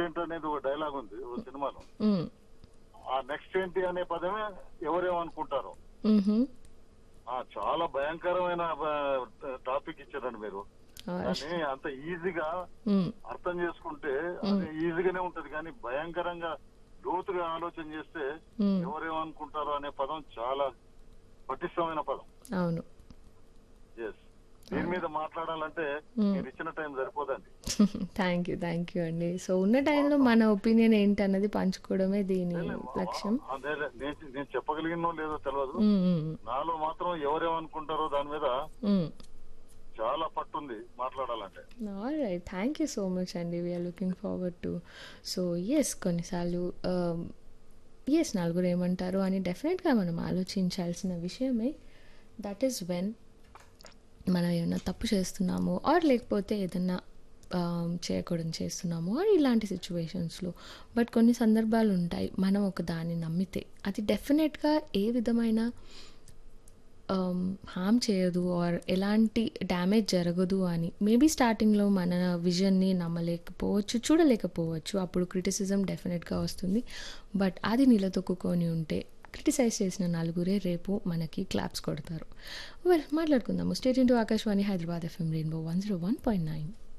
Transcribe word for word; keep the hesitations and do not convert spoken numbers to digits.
ఏంటి అనేది ఒక డైలాగ్ ఉంది ఓ సినిమాలో. మ్మ్. ఆ నెక్స్ట్ ఏంటి అనే పదమే ఎవరేమనుకుంటారో. మ్మ్హమ్. ఆ చాలా భయంకరమైన టాపిక్ ఇచ్చారండి మీరు. ఆ, కానీ అంత ఈజీగా మ్మ్. అర్థం చేసుకుంటే అది ఈజీగానే ఉంటది, కానీ భయంకరంగా లోతుగా ఆలోచన చేస్తే మ్మ్. ఎవరేమనుకుంటారో అనే పదం చాలా పటిష్టమైన పదం. అవును. ఎస్, దీని మీద మాట్లాడాలంటే మీరు ఇచ్చిన టైం సరిపోదండి. థ్యాంక్ యూ థ్యాంక్ యూ అండి. సో ఉన్న టైంలో మన ఒపీనియన్ ఏంటన్నది పంచుకోవడమే దీని లే, లే, లక్ష్యం. అదే లే, నేను నేను చెప్పగలిగినో లేదో తెలియదు, మ్మ్, మ్మ్, నాలో మాత్రం ఎవరేమనుకుంటారో దాని మీద మ్మ్. చాలా పట్టుంది మాట్లాడాలంటే. All right, thank you so much అండి. We are looking forward to. So yes, కొన్నిసార్లు ఎస్ నలుగురు ఏమంటారు అని డెఫినెట్గా మనం ఆలోచించాల్సిన విషయమే. దట్ ఈస్ వెన్ మనం ఏమైనా తప్పు చేస్తున్నాము ఆర్ లేకపోతే ఏదన్నా um, చేయకూడదు చేస్తున్నాము ఆర్ ఇలాంటి సిచ్యువేషన్స్లో. బట్ కొన్ని సందర్భాలు ఉంటాయి మనం ఒక దాన్ని నమ్మితే అది డెఫినెట్గా ఏ విధమైన హామ్ చేయదు ఆర్ ఎలాంటి డ్యామేజ్ జరగదు అని. మేబీ స్టార్టింగ్లో మన విజన్ని నమ్మలేకపోవచ్చు, చూడలేకపోవచ్చు, అప్పుడు క్రిటిసిజం డెఫినెట్గా వస్తుంది. బట్ అది నిలదొక్కుని ఉంటే క్రిటిసైజ్ చేసిన నలుగురే రేపు మనకి క్లాప్స్ కొడతారు. వెల్, మాట్లాడుకుందాము. State into Akashvani Hyderabad FM rainbow one zero one point nine.